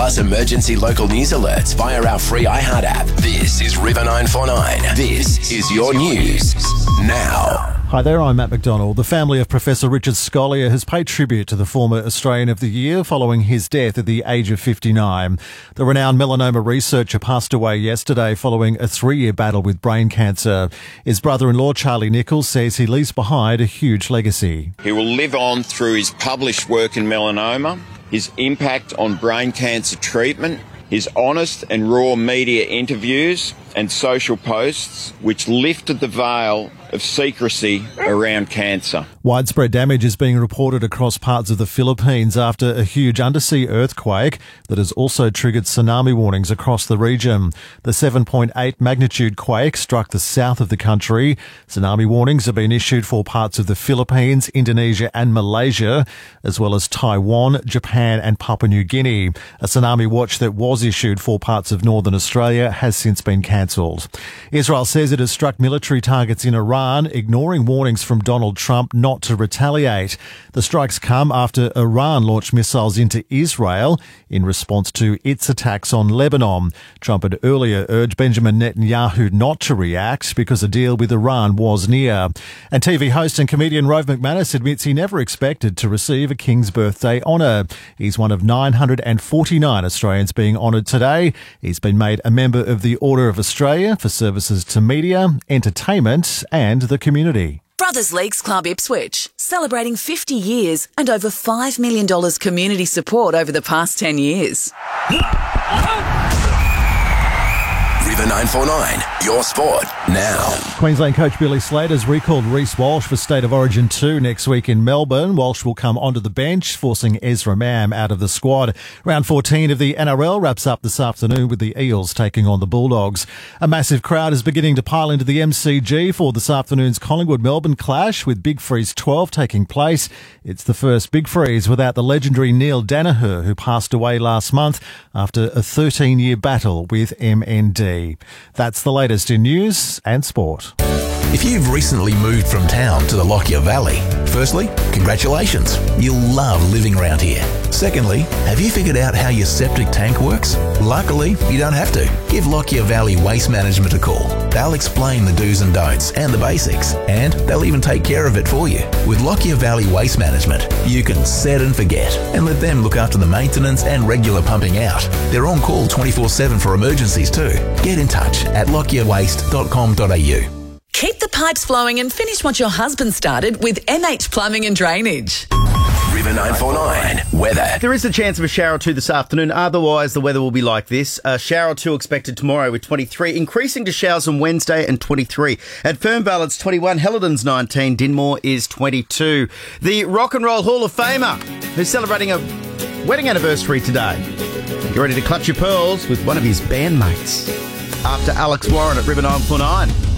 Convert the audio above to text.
plus emergency local news alerts via our free iHeart app. This is River 949. This is your news now. Hi there, I'm Matt McDonald. The family of Professor Richard Scolyer has paid tribute to the former Australian of the Year following his death at the age of 59. The renowned melanoma researcher passed away yesterday following a 3-year battle with brain cancer. His brother-in-law, Charlie Nichols, says he leaves behind a huge legacy. He will live on through his published work in melanoma, his impact on brain cancer treatment, his honest and raw media interviews and social posts which lifted the veil of secrecy around cancer. Widespread damage is being reported across parts of the Philippines after a huge undersea earthquake that has also triggered tsunami warnings across the region. The 7.8 magnitude quake struck the south of the country. Tsunami warnings have been issued for parts of the Philippines, Indonesia and Malaysia, as well as Taiwan, Japan and Papua New Guinea. A tsunami watch that was issued for parts of northern Australia has since been cancelled. Israel says it has struck military targets in Iran, ignoring warnings from Donald Trump not to retaliate. The strikes come after Iran launched missiles into Israel in response to its attacks on Lebanon. Trump had earlier urged Benjamin Netanyahu not to react because a deal with Iran was near. And TV host and comedian Rove McManus admits he never expected to receive a King's Birthday honour. He's one of 949 Australians being honoured today. He's been made a member of the Order of Australia for services to media, entertainment and the community. Brothers Leagues Club Ipswich, celebrating 50 years and over $5 million community support over the past 10 years. River 949, your sport now. Queensland coach Billy Slater has recalled Reece Walsh for State of Origin 2 next week in Melbourne. Walsh will come onto the bench, forcing Ezra Mam out of the squad. Round 14 of the NRL wraps up this afternoon with the Eels taking on the Bulldogs. A massive crowd is beginning to pile into the MCG for this afternoon's Collingwood-Melbourne clash, with Big Freeze 12 taking place. It's the first Big Freeze without the legendary Neil Danaher, who passed away last month after a 13-year battle with MND. That's the latest in news and sport. If you've recently moved from town to the Lockyer Valley, firstly, congratulations. You'll love living around here. Secondly, have you figured out how your septic tank works? Luckily, you don't have to. Give Lockyer Valley Waste Management a call. They'll explain the do's and don'ts and the basics, and they'll even take care of it for you. With Lockyer Valley Waste Management, you can set and forget and let them look after the maintenance and regular pumping out. They're on call 24/7 for emergencies too. Get in touch at lockyerwaste.com.au. Keep the pipes flowing and finish what your husband started with MH Plumbing and Drainage. River 949, weather. There is a chance of a shower or two this afternoon. Otherwise, the weather will be like this. A shower or two expected tomorrow with 23, increasing to showers on Wednesday and 23. At Fernvale, it's 21. Helidon's 19. Dinmore is 22. The Rock and Roll Hall of Famer, who's celebrating a wedding anniversary today. You're ready to clutch your pearls with one of his bandmates. After Alex Warren at River 949.